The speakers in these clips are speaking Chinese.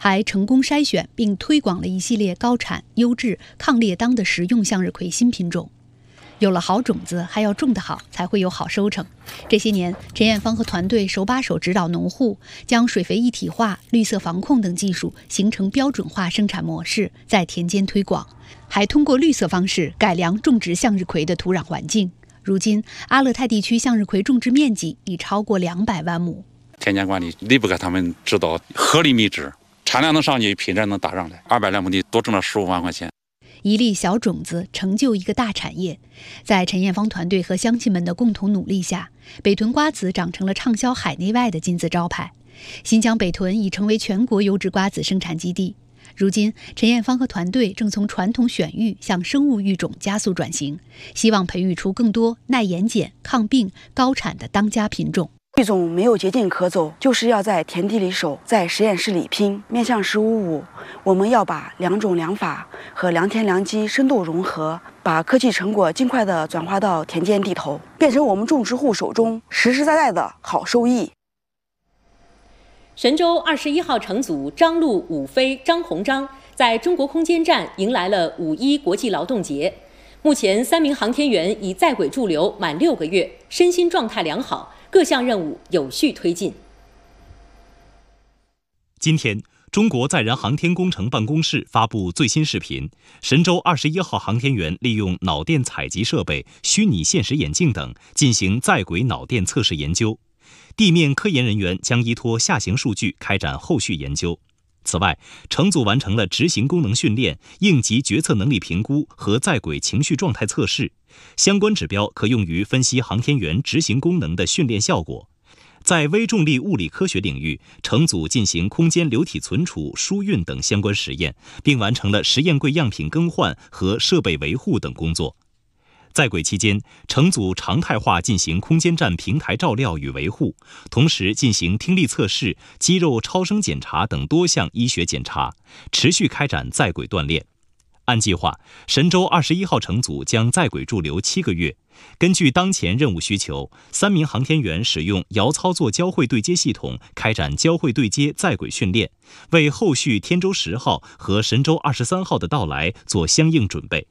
还成功筛选并推广了一系列高产、优质、抗裂裆的食用向日葵新品种。有了好种子，还要种得好，才会有好收成。这些年，陈艳芳和团队手把手指导农户，将水肥一体化、绿色防控等技术形成标准化生产模式，在田间推广，还通过绿色方式改良种植向日葵的土壤环境。如今，阿勒泰地区向日葵种植面积已超过200万亩。 田间管理离不开他们指导，合理密植，产量能上去，品质能打上来。200来亩地，多挣了15万块钱。 一粒小种子成就一个大产业，在陈艳芳团队和乡亲们的共同努力下，北屯瓜子长成了畅销海内外的金字招牌。新疆北屯已成为全国优质瓜子生产基地。如今，陈艳芳和团队正从传统选育向生物育种加速转型，希望培育出更多耐盐碱、抗病、高产的当家品种。 育种没有捷径可走，就是要在田地里守，在实验室里拼。面向15-5，我们要把良种良法和良田良机深度融合，把科技成果尽快地转化到田间地头，变成我们种植户手中实实在在的好收益。 神舟21号乘组张陆、武飞、张鸿章在中国空间站迎来了5·1国际劳动节。目前3名航天员已在轨驻留满6个月，身心状态良好，各项任务有序推进。 今天，中国载人航天工程办公室发布最新视频，神舟21号航天员利用脑电采集设备、虚拟现实眼镜等进行在轨脑电测试研究。地面科研人员将依托下行数据开展后续研究。此外，乘组完成了执行功能训练、应急决策能力评估和在轨情绪状态测试，相关指标可用于分析航天员执行功能的训练效果。在微重力物理科学领域，乘组进行空间流体存储、输运等相关实验，并完成了实验柜样品更换和设备维护等工作。在轨期间，乘组常态化进行空间站平台照料与维护，同时进行听力测试、肌肉超声检查等多项医学检查，持续开展在轨锻炼。按计划，神舟21号乘组将在轨驻留7个月。根据当前任务需求，3名航天员使用遥操作交会对接系统开展交会对接在轨训练，为后续天舟10号和神舟23号的到来做相应准备。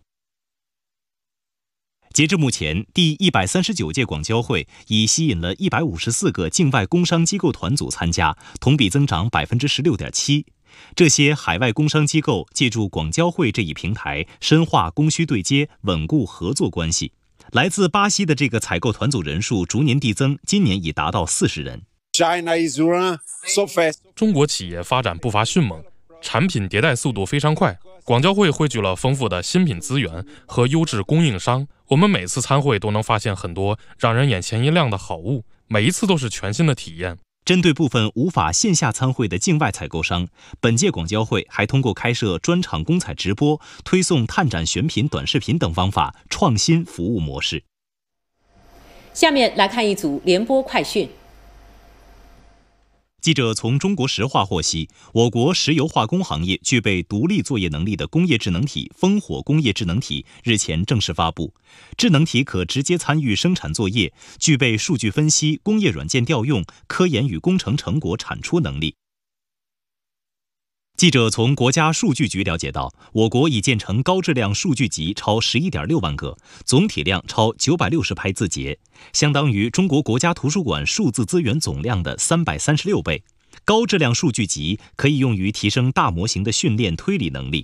截至目前，第139届广交会已吸引了154个境外工商机构团组参加，同比增长16.7%。这些海外工商机构借助广交会这一平台，深化供需对接，稳固合作关系。来自巴西的这个采购团组人数逐年递增，今年已达到40人。 中国企业发展步伐迅猛，产品迭代速度非常快。广交会汇聚了丰富的新品资源和优质供应商，我们每次参会都能发现很多让人眼前一亮的好物，每一次都是全新的体验。 针对部分无法线下参会的境外采购商，本届广交会还通过开设专场公采直播、推送探展选品短视频等方法，创新服务模式。 下面来看一组联播快讯。 记者从中国石化获悉，我国石油化工行业具备独立作业能力的工业智能体烽火工业智能体日前正式发布。智能体可直接参与生产作业，具备数据分析、工业软件调用、科研与工程成果产出能力。记者从国家数据局了解到，我国已建成高质量数据集超11.6万个，总体量超960拍字节，相当于中国国家图书馆数字资源总量的336倍。高质量数据集可以用于提升大模型的训练推理能力。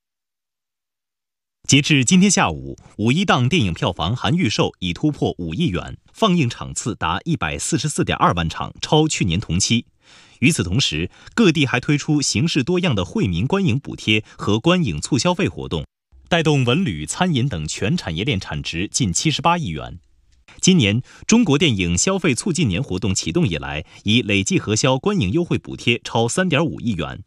截至今天下午，5·1档电影票房含预售已突破5亿元，放映场次达144.2万场，超去年同期。与此同时，各地还推出形式多样的惠民观影补贴和观影促消费活动，带动文旅、餐饮等全产业链产值近78亿元。今年中国电影消费促进年活动启动以来，已累计核销观影优惠补贴超3.5亿元。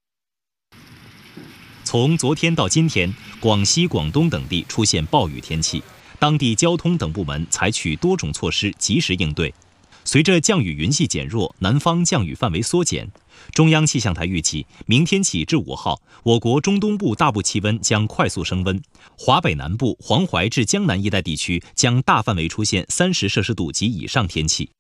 从昨天到今天，广西、广东等地出现暴雨天气，当地交通等部门采取多种措施及时应对。随着降雨云系减弱，南方降雨范围缩减。中央气象台预计，明天起至5号，我国中东部大部气温将快速升温，华北南部、黄淮至江南一带地区将大范围出现30摄氏度及以上天气。